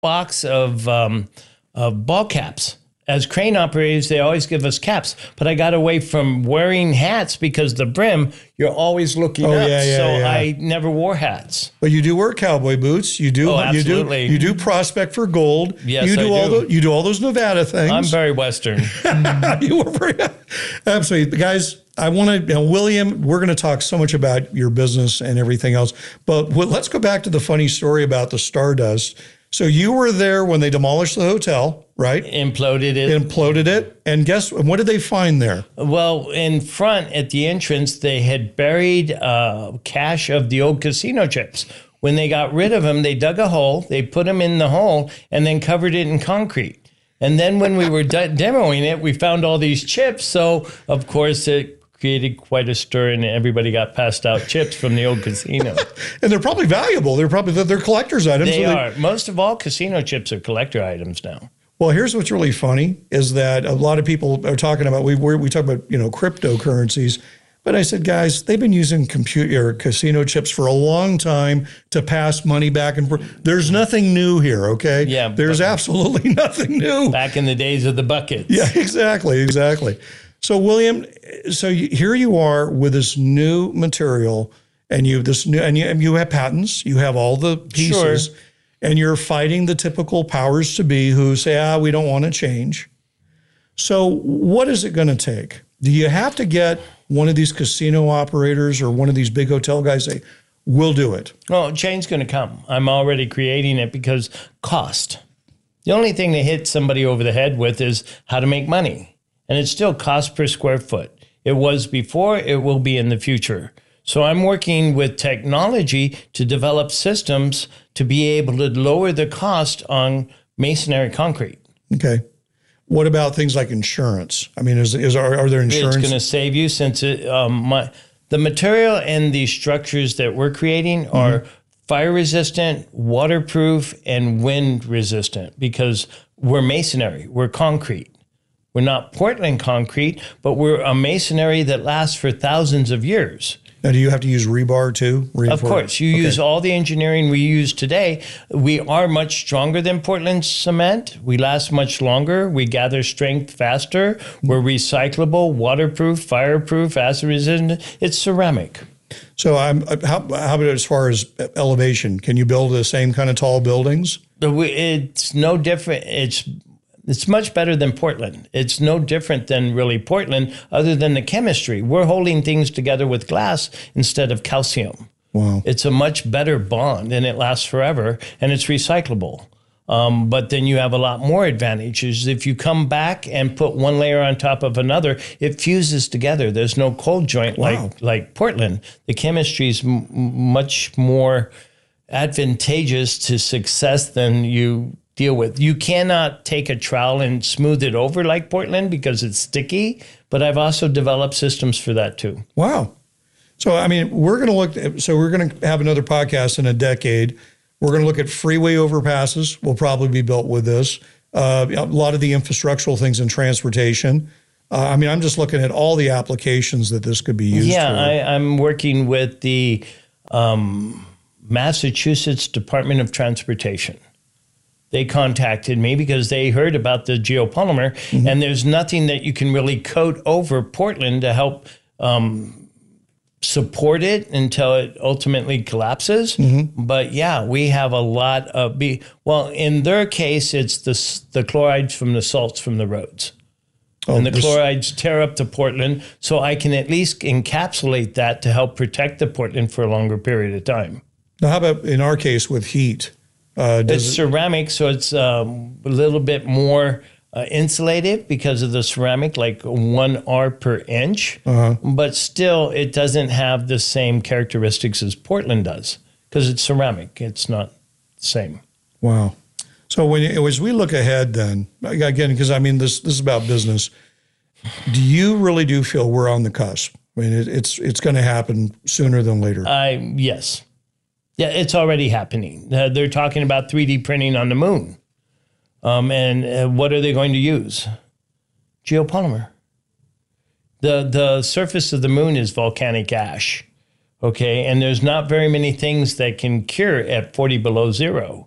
box of ball caps. As crane operators, they always give us caps, but I got away from wearing hats because the brim, you're always looking up. I never wore hats. But you do wear cowboy boots. You do. Absolutely. You do prospect for gold. Yes, you do I do. you do all those Nevada things. I'm very Western. You were very absolutely, guys. I want to, William. We're going to talk so much about your business and everything else, but let's go back to the funny story about the Stardust. So you were there when they demolished the hotel, right? Imploded it. And what did they find there? Well, in front at the entrance, they had buried cache of the old casino chips. When they got rid of them, they dug a hole, they put them in the hole, and then covered it in concrete. And then when we were demoing it, we found all these chips. So, of course, it created quite a stir, and everybody got passed out chips from the old casino. And they're probably valuable. They're collector's items. They are. Most of all casino chips are collector items now. Well, here's what's really funny is that a lot of people are talking about, we talk about, cryptocurrencies, but I said, guys, they've been using casino chips for a long time to pass money back and forth. There's nothing new here, okay? Yeah. There's absolutely nothing new. Back in the days of the buckets. Yeah, exactly. So, William, here you are with this new material, and you have patents. You have all the pieces, sure. And you're fighting the typical powers to be who say, we don't want to change. So, what is it going to take? Do you have to get one of these casino operators or one of these big hotel guys say, "We'll do it"? Well, change's going to come. I'm already creating it because cost. The only thing to hit somebody over the head with is how to make money. And it's still cost per square foot. It was before, it will be in the future. So I'm working with technology to develop systems to be able to lower the cost on masonry concrete. Okay. What about things like insurance? I mean, are there insurance? It's going to save you since the material and the structures that we're creating are fire resistant, waterproof, and wind resistant because we're masonry, we're concrete. We're not Portland concrete, but we're a masonry that lasts for thousands of years. Now, do you have to use rebar too? Of course. You use all the engineering we use today. We are much stronger than Portland cement. We last much longer. We gather strength faster. We're recyclable, waterproof, fireproof, acid resistant. It's ceramic. So how about as far as elevation? Can you build the same kind of tall buildings? It's no different. It's much better than Portland. It's no different than really Portland other than the chemistry. We're holding things together with glass instead of calcium. Wow. It's a much better bond and it lasts forever and it's recyclable. But then you have a lot more advantages. If you come back and put one layer on top of another, it fuses together. There's no cold joint like Portland. The chemistry is much more advantageous to success than you deal with. You cannot take a trowel and smooth it over like Portland because it's sticky, but I've also developed systems for that too. Wow. So, I mean, we're going to have another podcast in a decade. We're going to look at freeway overpasses will probably be built with this. A lot of the infrastructural things in transportation. I mean, I'm just looking at all the applications that this could be used for. Yeah, I'm working with the Massachusetts Department of Transportation. They contacted me because they heard about the geopolymer, and there's nothing that you can really coat over Portland to help support it until it ultimately collapses. But yeah, we have a lot of, in their case, it's the chlorides from the salts from the roads. And the chlorides tear up the Portland, so I can at least encapsulate that to help protect the Portland for a longer period of time. Now, how about in our case with heat? It's ceramic, so it's a little bit more insulated because of the ceramic, like 1 R per inch. But still, it doesn't have the same characteristics as Portland does because it's ceramic. It's not the same. Wow. So as we look ahead then, again, because I mean, this is about business, do you really feel we're on the cusp? I mean, it's going to happen sooner than later. Yes. Yeah, it's already happening. They're talking about 3D printing on the moon. And what are they going to use? Geopolymer. The surface of the moon is volcanic ash, okay? And there's not very many things that can cure at 40 below zero.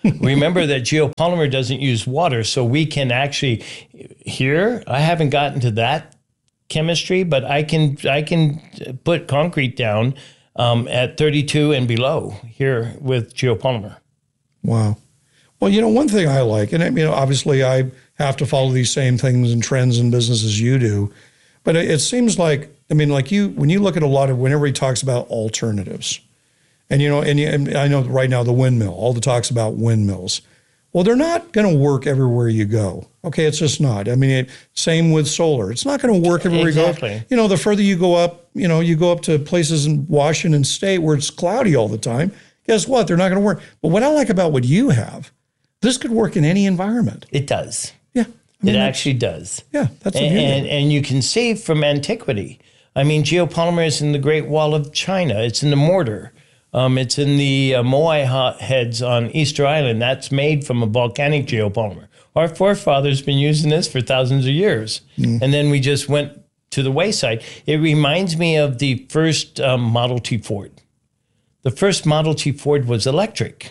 Remember that geopolymer doesn't use water, so we can actually, here, I haven't gotten to that chemistry, but I can put concrete down at 32 and below here with geopolymer. Wow. Well, you know, one thing I like, and obviously I have to follow these same things and trends in business as you do, but it seems like, like when you look at when everybody talks about alternatives, and I know right now the windmill, all the talks about windmills. Well, they're not going to work everywhere you go. Okay, it's just not. Same with solar. It's not going to work everywhere Exactly. you go. The further you go up, you go up to places in Washington State where it's cloudy all the time. Guess what? They're not going to work. But what I like about what you have, this could work in any environment. It does. Yeah. It actually does. Yeah, that's the beauty. And you can see from antiquity. Geopolymer is in the Great Wall of China. It's in the mortar. It's in the Moai heads on Easter Island. That's made from a volcanic geopolymer. Our forefathers been using this for thousands of years. And then we just went to the wayside. It reminds me of the first Model T Ford. The first Model T Ford was electric.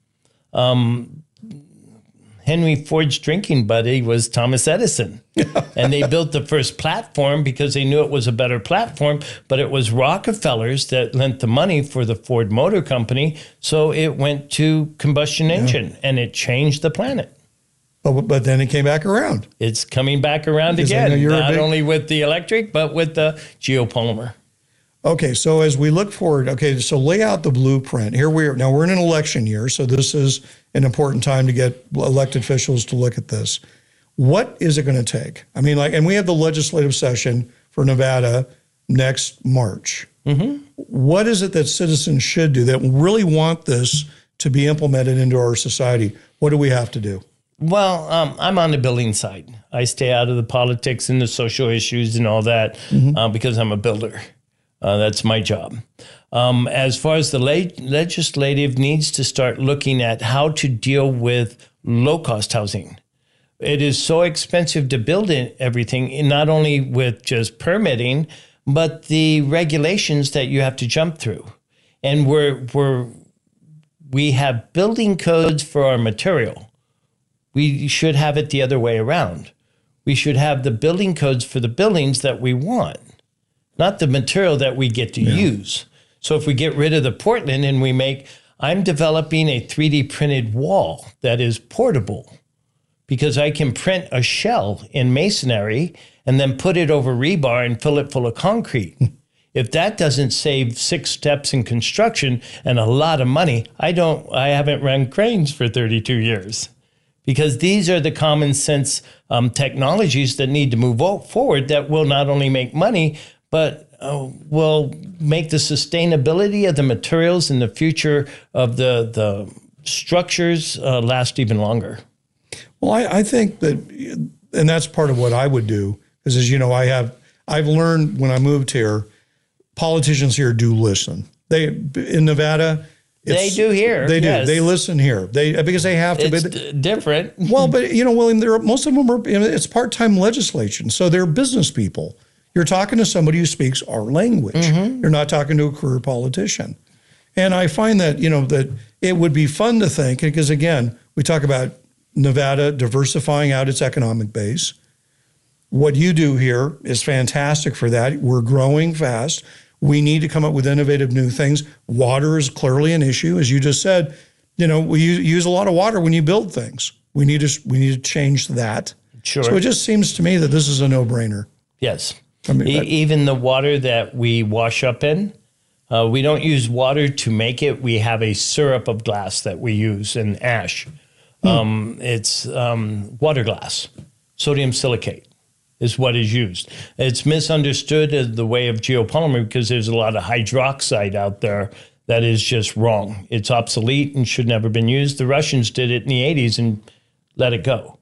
Henry Ford's drinking buddy was Thomas Edison. And they built the first platform because they knew it was a better platform, but it was Rockefellers that lent the money for the Ford Motor Company. So it went to combustion engine and it changed the planet. But then it came back around. It's coming back around again, not only with the electric, but with the geopolymer. Okay, so as we look forward, so lay out the blueprint. Here we are. Now we're in an election year, so this is an important time to get elected officials to look at this. What is it going to take? And we have the legislative session for Nevada next March. Mm-hmm. What is it that citizens should do that really want this to be implemented into our society? What do we have to do? Well, I'm on the building side. I stay out of the politics and the social issues and all that because I'm a builder. That's my job. As far as the legislative needs to start looking at how to deal with low-cost housing. It is so expensive to build everything, not only with just permitting, but the regulations that you have to jump through. And we have building codes for our material. We should have it the other way around. We should have the building codes for the buildings that we want, not the material that we get to use. So if we get rid of the Portland and I'm developing a 3D printed wall that is portable because I can print a shell in masonry and then put it over rebar and fill it full of concrete. If that doesn't save 6 steps in construction and a lot of money, I haven't run cranes for 32 years. Because these are the common sense technologies that need to move forward that will not only make money, but will make the sustainability of the materials and the future of the structures last even longer. Well, I think that, and that's part of what I would do, because as you know, I've learned when I moved here, politicians here do listen. In Nevada, they do here. They do. Yes. They listen here. Because they have to. It's different. Well, but William, most of them are. It's part-time legislation, so they're business people. You're talking to somebody who speaks our language. Mm-hmm. You're not talking to a career politician. And I find that that it would be fun to think, because again, we talk about Nevada diversifying out its economic base. What you do here is fantastic for that. We're growing fast. We need to come up with innovative new things. Water is clearly an issue. As you just said, we use a lot of water when you build things. We need to change that. Sure. So it just seems to me that this is a no-brainer. Yes. Even the water that we wash up in, we don't use water to make it. We have a syrup of glass that we use in ash. It's water glass. Sodium silicate is what is used. It's misunderstood as the way of geopolymer because there's a lot of hydroxide out there that is just wrong. It's obsolete and should never been used. The Russians did it in the 80s and let it go.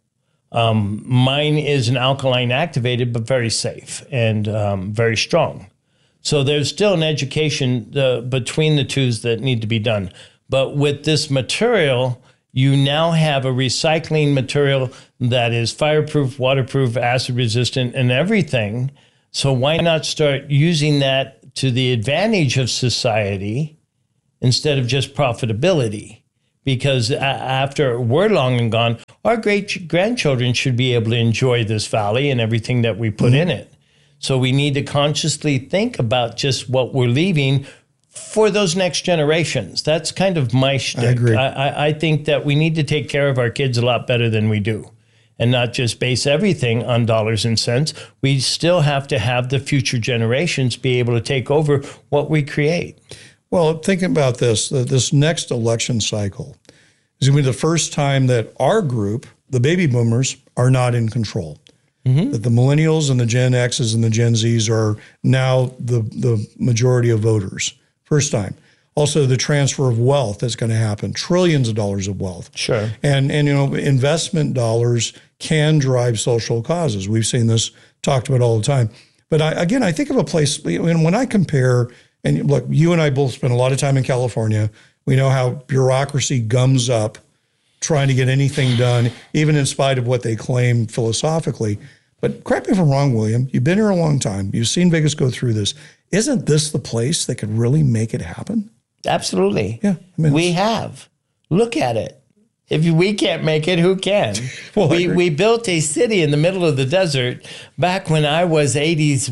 Mine is an alkaline activated, but very safe and very strong. So there's still an education between the twos that need to be done. But with this material, you now have a recycling material that is fireproof, waterproof, acid resistant, and everything. So why not start using that to the advantage of society instead of just profitability? because after we're long and gone, our great grandchildren should be able to enjoy this valley and everything that we put in it. So we need to consciously think about just what we're leaving for those next generations. That's kind of my shtick. I agree. I think that we need to take care of our kids a lot better than we do, and not just base everything on dollars and cents. We still have to have the future generations be able to take over what we create. Well, thinking about this next election cycle is going to be the first time that our group, the baby boomers, are not in control. That the millennials and the Gen X's and the Gen Z's are now the majority of voters. First time. Also, the transfer of wealth that's going to happen, trillions of dollars of wealth. Sure. And investment dollars can drive social causes. We've seen this talked about all the time. But I think of a place, when I compare, and look, you and I both spend a lot of time in California. We know how bureaucracy gums up trying to get anything done, even in spite of what they claim philosophically. But correct me if I'm wrong, William, you've been here a long time. You've seen Vegas go through this. Isn't this the place that could really make it happen? Absolutely. Yeah. We have. Look at it. If we can't make it, who can? Well, we built a city in the middle of the desert back when I was 80s,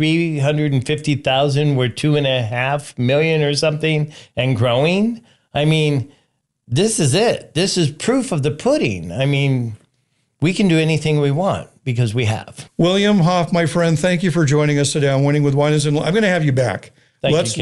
350,000 were 2.5 million or something and growing. I mean, this is it. This is proof of the pudding. I mean, we can do anything we want because we have. William Hoff, my friend, thank you for joining us today on Winning with Winans. And I'm going to have you back. Let's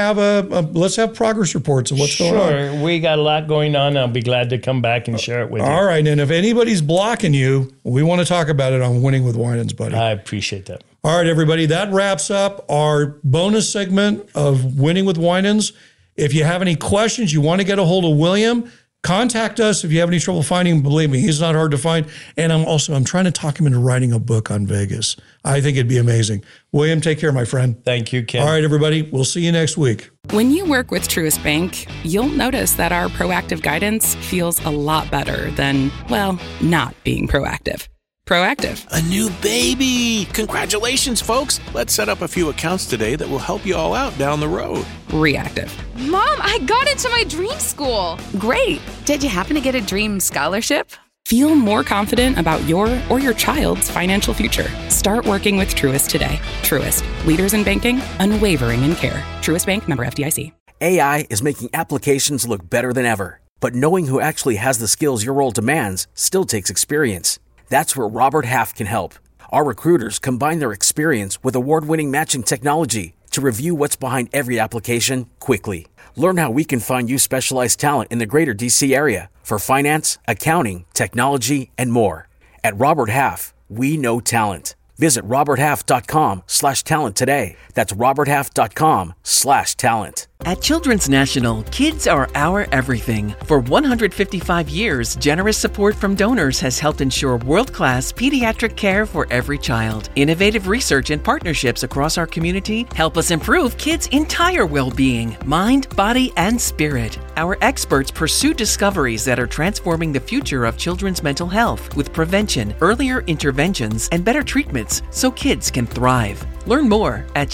have progress reports of what's going on. Sure, we got a lot going on. I'll be glad to come back and share it with you. All right, and if anybody's blocking you, we want to talk about it on Winning with Winans, buddy. I appreciate that. All right, everybody, that wraps up our bonus segment of Winning with Winans. If you have any questions, you want to get a hold of William, contact us. If you have any trouble finding him, believe me, he's not hard to find. And I'm trying to talk him into writing a book on Vegas. I think it'd be amazing. William, take care, my friend. Thank you, Ken. All right, everybody, we'll see you next week. When you work with Truist Bank, you'll notice that our proactive guidance feels a lot better than, well, not being proactive. Proactive. A new baby! Congratulations, folks! Let's set up a few accounts today that will help you all out down the road. Reactive. Mom, I got into my dream school. Great. Did you happen to get a dream scholarship? Feel more confident about your or your child's financial future. Start working with Truist today. Truist, leaders in banking, unwavering in care. Truist Bank, member FDIC. AI is making applications look better than ever. But knowing who actually has the skills your role demands still takes experience. That's where Robert Half can help. Our recruiters combine their experience with award-winning matching technology to review what's behind every application quickly. Learn how we can find you specialized talent in the greater D.C. area for finance, accounting, technology, and more. At Robert Half, we know talent. Visit roberthalf.com/talent today. That's roberthalf.com/talent. At Children's National, kids are our everything. For 155 years, generous support from donors has helped ensure world-class pediatric care for every child. Innovative research and partnerships across our community help us improve kids' entire well-being, mind, body, and spirit. Our experts pursue discoveries that are transforming the future of children's mental health with prevention, earlier interventions, and better treatments so kids can thrive. Learn more at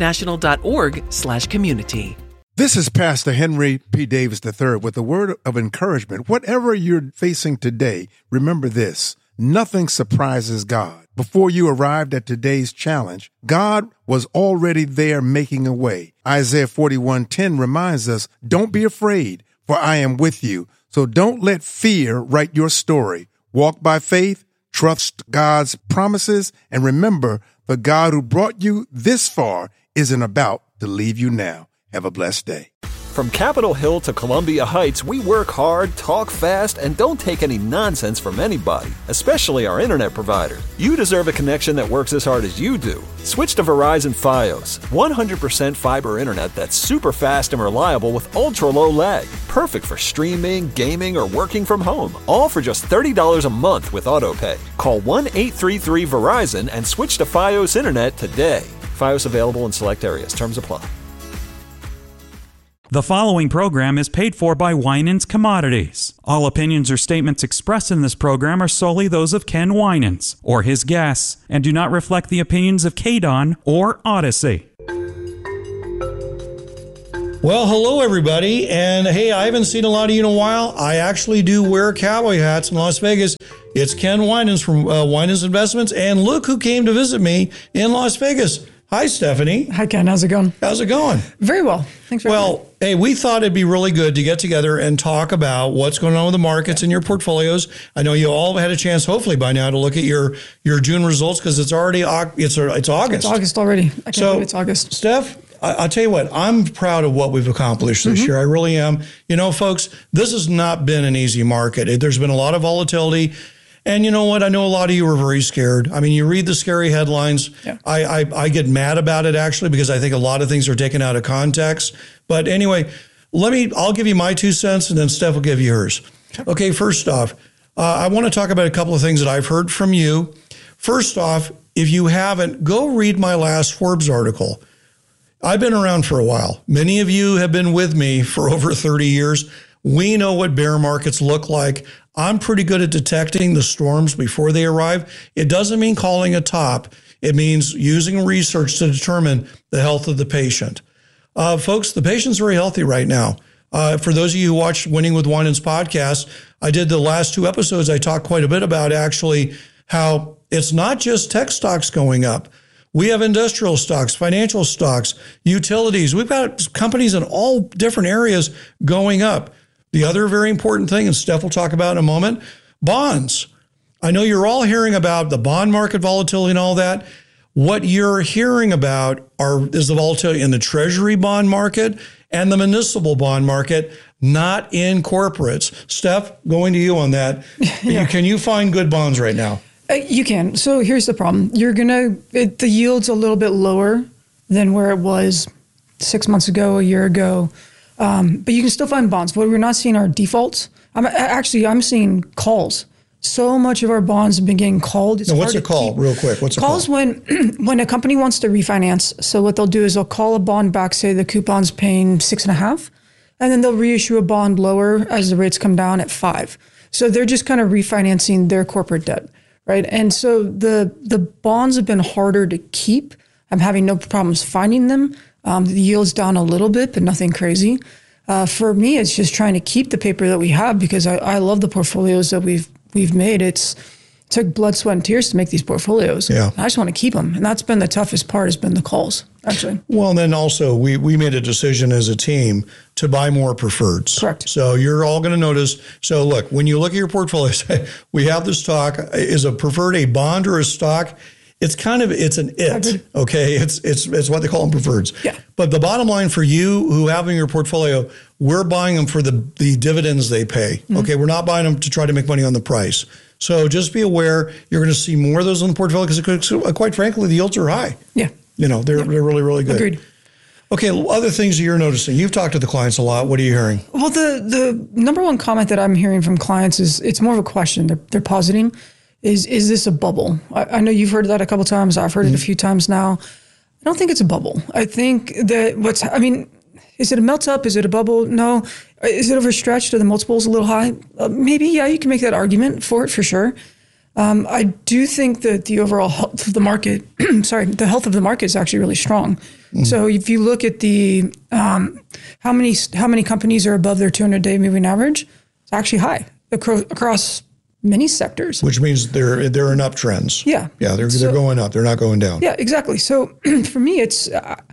childrensnational.org/community. This is Pastor Henry P. Davis III with a word of encouragement. Whatever you're facing today, remember this: nothing surprises God. Before you arrived at today's challenge, God was already there making a way. Isaiah 41:10 reminds us, don't be afraid, for I am with you. So don't let fear write your story. Walk by faith, trust God's promises, and remember, the God who brought you this far isn't about to leave you now. Have a blessed day. From Capitol Hill to Columbia Heights, we work hard, talk fast, and don't take any nonsense from anybody, especially our internet provider. You deserve a connection that works as hard as you do. Switch to Verizon Fios, 100% fiber internet that's super fast and reliable with ultra-low lag. Perfect for streaming, gaming, or working from home. All for just $30 a month with AutoPay. Call 1-833-VERIZON and switch to Fios internet today. Fios available in select areas. Terms apply. The following program is paid for by Winans Commodities. All opinions or statements expressed in this program are solely those of Ken Winans or his guests and do not reflect the opinions of KDON or Odyssey. Well, hello, everybody. And hey, I haven't seen a lot of you in a while. I actually do wear cowboy hats in Las Vegas. It's Ken Winans from Winans Investments. And look who came to visit me in Las Vegas. Hi, Stephanie. Hi, Ken. How's it going? How's it going? Very well. Thanks for having me. Hey, we thought it'd be really good to get together and talk about what's going on with the markets and your portfolios. I know you all had a chance, hopefully by now, to look at your June results because it's already it's August. It's August already. I can't believe it's August. Steph, I'll tell you what, I'm proud of what we've accomplished this year. I really am. You know, folks, this has not been an easy market. There's been a lot of volatility. And you know what? I know a lot of you are very scared. I mean, you read the scary headlines. Yeah. I get mad about it, actually, because I think a lot of things are taken out of context. But anyway, I'll give you my 2 cents, and then Steph will give you hers. Okay, first off, I want to talk about a couple of things that I've heard from you. First off, if you haven't, go read my last Forbes article. I've been around for a while. Many of you have been with me for over 30 years. We know what bear markets look like. I'm pretty good at detecting the storms before they arrive. It doesn't mean calling a top. It means using research to determine the health of the patient. Folks, the patient's very healthy right now. For those of you who watched Winning with Winans podcast, I did the last 2 episodes. I talked quite a bit about actually how it's not just tech stocks going up. We have industrial stocks, financial stocks, utilities. We've got companies in all different areas going up. The other very important thing, and Steph will talk about in a moment, bonds. I know you're all hearing about the bond market volatility and all that. What you're hearing about is the volatility in the treasury bond market and the municipal bond market, not in corporates. Steph, going to you on that. Yeah. Can you find good bonds right now? You can. So here's the problem. The yield's a little bit lower than where it was 6 months ago, a year ago. But you can still find bonds. What we're not seeing are defaults. I'm seeing calls. So much of our bonds have been getting called. Now, what's a call, real quick? What's a call? Calls when a company wants to refinance. So what they'll do is they'll call a bond back, say the coupon's paying 6.5, and then they'll reissue a bond lower as the rates come down at 5. So they're just kind of refinancing their corporate debt, right? And so the bonds have been harder to keep. I'm having no problems finding them. The yield's down a little bit, but nothing crazy. For me, it's just trying to keep the paper that we have because I love the portfolios that we've made. It took blood, sweat, and tears to make these portfolios. Yeah. I just want to keep them. And that's been the toughest part, has been the calls, actually. Well, and then also we made a decision as a team to buy more preferreds. Correct. So you're all going to notice. So look, when you look at your portfolios, we have this stock. Is a preferred a bond or a stock? It's an it, okay? It's what they call them preferreds. Yeah. But the bottom line for you who have in your portfolio, we're buying them for the dividends they pay, okay? We're not buying them to try to make money on the price. So just be aware, you're going to see more of those on the portfolio because quite frankly, the yields are high. Yeah. They're really, really good. Agreed. Okay, other things that you're noticing. You've talked to the clients a lot. What are you hearing? Well, the number one comment that I'm hearing from clients is it's more of a question. They're positing. Is this a bubble? I know you've heard that a couple of times. I've heard it a few times now. I don't think it's a bubble. I think that is it a melt up? Is it a bubble? No. Is it overstretched? Are the multiples a little high? Maybe, yeah, you can make that argument for sure. I do think that the overall health of the market, the health of the market is actually really strong. So if you look at the how many companies are above their 200-day moving average, it's actually high across many sectors. Which means they're in uptrends. Yeah. Yeah, they're going up. They're not going down. Yeah, exactly. So for me, it's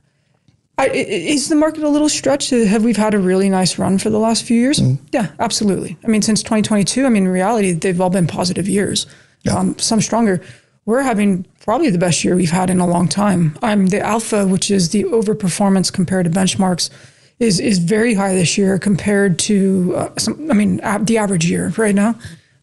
is the market a little stretched? Have we had a really nice run for the last few years? Yeah, absolutely. I mean, since 2022, in reality, they've all been positive years. Yeah. Some stronger. We're having probably the best year we've had in a long time. The alpha, which is the overperformance compared to benchmarks, is very high this year compared to the average year right now.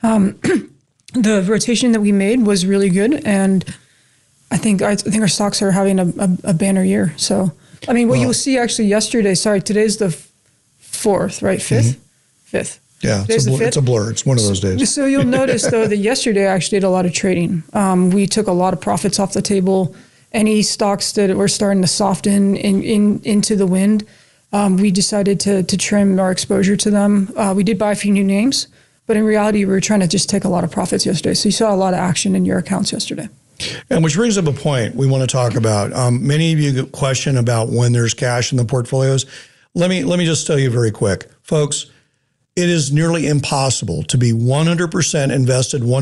The rotation that we made was really good, and I think our stocks are having a banner year. So, you'll see actually yesterday. Sorry, today's the 4th, right? 5th. 5th. Yeah, it's a blur. It's one of those days. So you'll notice though that yesterday I actually did a lot of trading. We took a lot of profits off the table. Any stocks that were starting to soften into the wind, we decided to trim our exposure to them. We did buy a few new names. But in reality, we were trying to just take a lot of profits yesterday. So you saw a lot of action in your accounts yesterday. And which brings up a point we want to talk about. Many of you question about when there's cash in the portfolios. let me just tell you very quick, folks. It is nearly impossible to be 100% invested